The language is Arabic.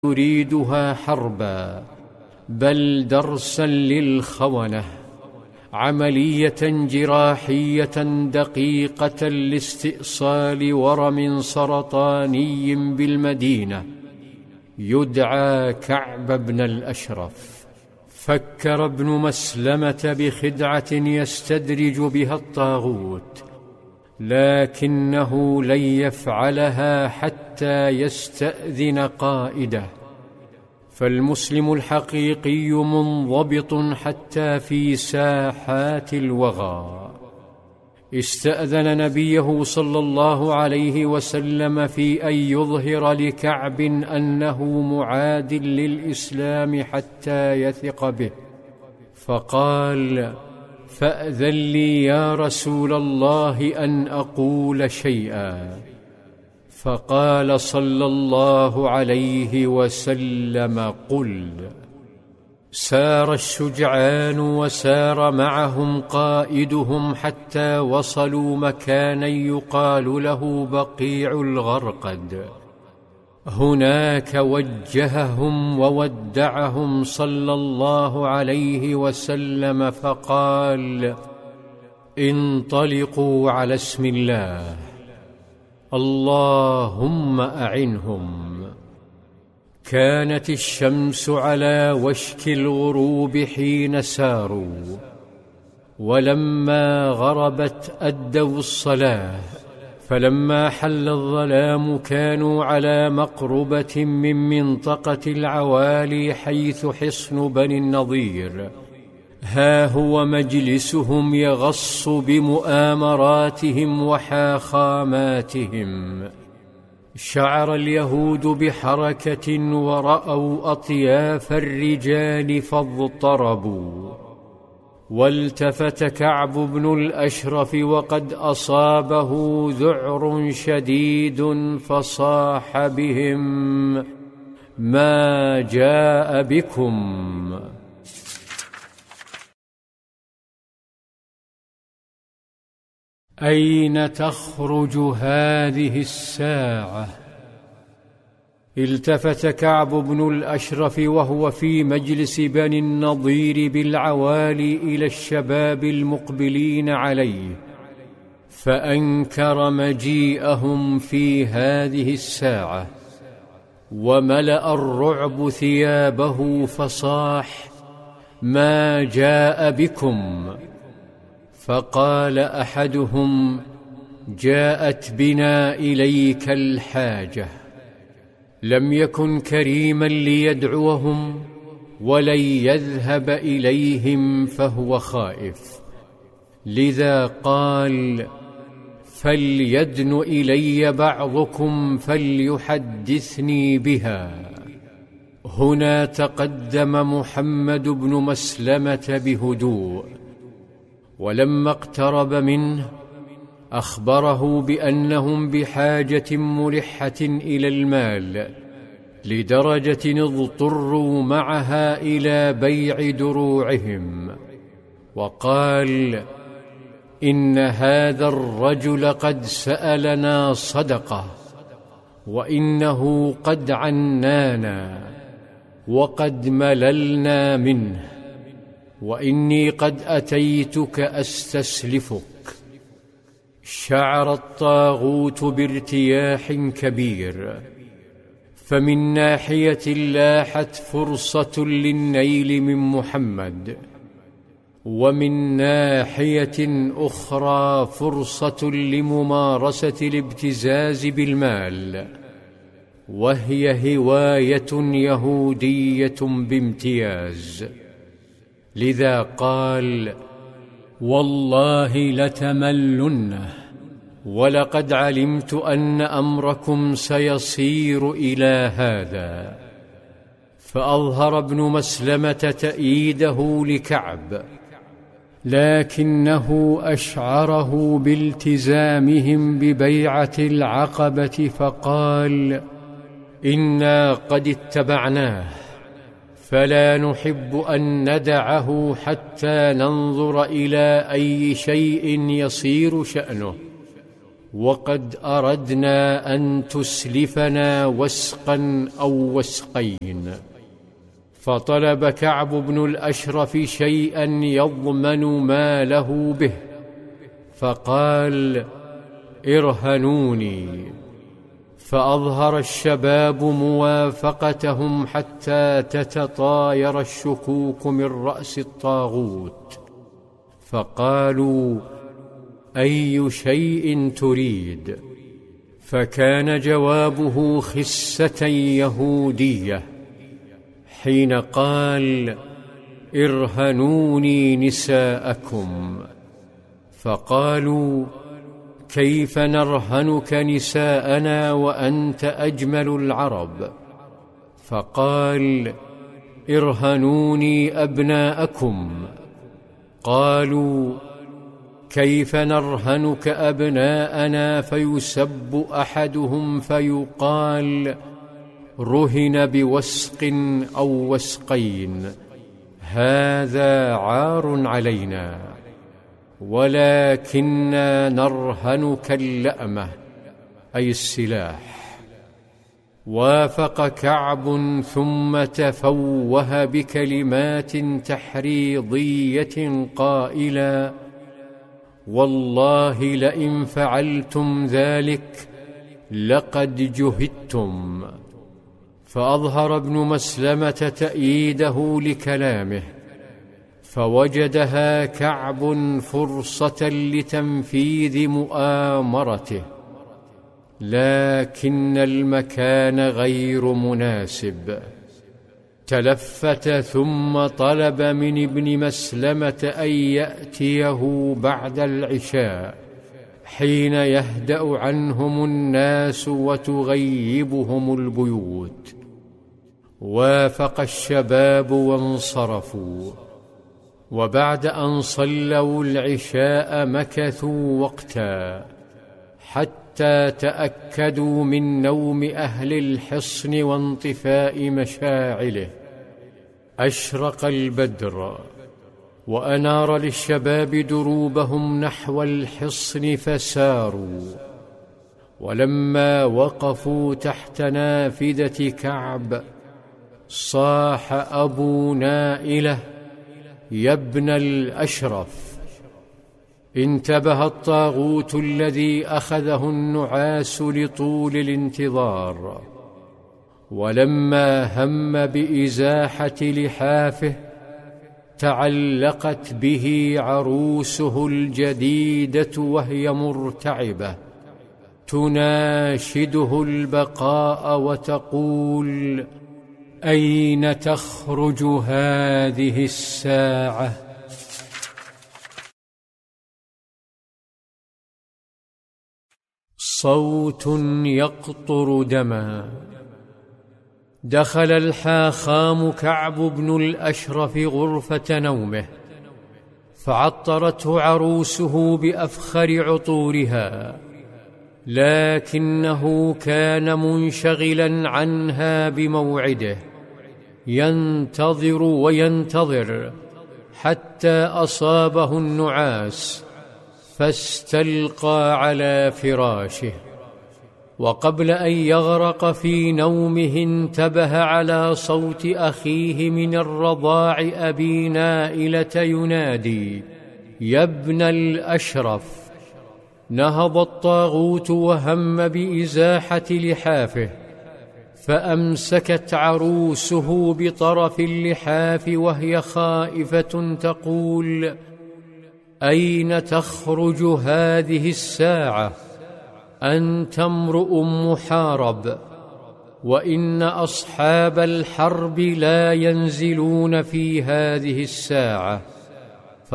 يريدها حربا بل درسا للخونة، عملية جراحية دقيقة لاستئصال ورم سرطاني بالمدينة يدعى كعب بن الأشرف. فكر ابن مسلمة بخدعة يستدرج بها الطاغوت، لكنه لن يفعلها حتى يستأذن قائده، فالمسلم الحقيقي منضبط حتى في ساحات الوغى. استأذن نبيه صلى الله عليه وسلم في أن يظهر لكعب أنه معاد للإسلام حتى يثق به، فقال: فأذن لي يا رسول الله أن أقول شيئا. فقال صلى الله عليه وسلم: قل. سار الشجعان وسار معهم قائدهم حتى وصلوا مكانا يقال له بقيع الغرقد. هناك وجههم وودعهم صلى الله عليه وسلم فقال: انطلقوا على اسم الله، اللهم أعنهم. كانت الشمس على وشك الغروب حين ساروا، ولما غربت أدوا الصلاة، فلما حل الظلام كانوا على مقربة من منطقة العوالي حيث حصن بني النضير. ها هو مجلسهم يغص بمؤامراتهم وحاخاماتهم. شعر اليهود بحركة ورأوا أطياف الرجال فاضطربوا، والتفت كعب بن الأشرف وقد أصابه ذعر شديد فصاح بهم: ما جاء بكم؟ أين تخرج هذه الساعة؟ التفت كعب بن الأشرف وهو في مجلس بني النضير بالعوالي إلى الشباب المقبلين عليه، فأنكر مجيئهم في هذه الساعة، وملأ الرعب ثيابه فصاح: ما جاء بكم؟ فقال أحدهم: جاءت بنا إليك الحاجة. لم يكن كريما ليدعوهم ولن يذهب إليهم فهو خائف، لذا قال: فليدن إلي بعضكم فليحدثني بها. هنا تقدم محمد بن مسلمة بهدوء، ولما اقترب منه أخبره بأنهم بحاجة ملحة إلى المال، لدرجة اضطروا معها إلى بيع دروعهم، وقال: إن هذا الرجل قد سألنا صدقة، وإنه قد عنانا وقد مللنا منه، وإني قد أتيتك أستسلفك. شعر الطاغوت بارتياح كبير، فمن ناحية لاحت فرصة للنيل من محمد، ومن ناحية أخرى فرصة لممارسة الابتزاز بالمال، وهي هواية يهودية بامتياز. لذا قال: والله لتملنه، ولقد علمت أن أمركم سيصير إلى هذا. فأظهر ابن مسلمة تأييده لكعب، لكنه أشعره بالتزامهم ببيعة العقبة، فقال: إنا قد اتبعناه، فلا نحب أن ندعه حتى ننظر إلى أي شيء يصير شأنه. وقد أردنا أن تسلفنا وسقا أو وسقين. فطلب كعب بن الأشرف شيئا يضمن ما له به، فقال: ارهنوني. فأظهر الشباب موافقتهم حتى تتطاير الشكوك من رأس الطاغوت، فقالوا: أي شيء تريد؟ فكان جوابه خسة يهودية حين قال: ارهنوني نساءكم. فقالوا: كيف نرهنك نساءنا وأنت أجمل العرب؟ فقال: ارهنوني أبناءكم. قالوا: كيف نرهنك أبناءنا فيسب أحدهم فيقال: رهن بوسق أو وسقين، هذا عار علينا، ولكننا نرهنك اللأمة أي السلاح. وافق كعب ثم تفوه بكلمات تحريضية قائلا: والله لئن فعلتم ذلك لقد جهدتم. فأظهر ابن مسلمة تأييده لكلامه، فوجدها كعب فرصة لتنفيذ مؤامرته، لكن المكان غير مناسب. تلفت ثم طلب من ابن مسلمة أن يأتيه بعد العشاء حين يهدأ عنهم الناس وتغيبهم البيوت. وافق الشباب وانصرفوا، وبعد أن صلوا العشاء مكثوا وقتا حتى تأكدوا من نوم أهل الحصن وانطفاء مشاعله. أشرق البدر وأنار للشباب دروبهم نحو الحصن فساروا، ولما وقفوا تحت نافذة كعب صاح أبو نائلة: يا ابن الأشرف! انتبه الطاغوت الذي أخذه النعاس لطول الانتظار، ولما هم بإزاحة لحافه تعلقت به عروسه الجديدة وهي مرتعبة تناشده البقاء وتقول: أين تخرج هذه الساعة؟ صوت يقطر دما. دخل الحاخام كعب بن الأشرف غرفة نومه، فعطرته عروسه بأفخر عطورها، لكنه كان منشغلا عنها بموعده، ينتظر وينتظر حتى أصابه النعاس فاستلقى على فراشه. وقبل أن يغرق في نومه انتبه على صوت أخيه من الرضاع أبي نائلة ينادي: يا ابن الأشرف! نهض الطاغوت وهم بإزاحة لحافه، فأمسكت عروسه بطرف اللحاف وهي خائفة تقول: أين تخرج هذه الساعة؟ أنت امرؤ محارب، وإن أصحاب الحرب لا ينزلون في هذه الساعة.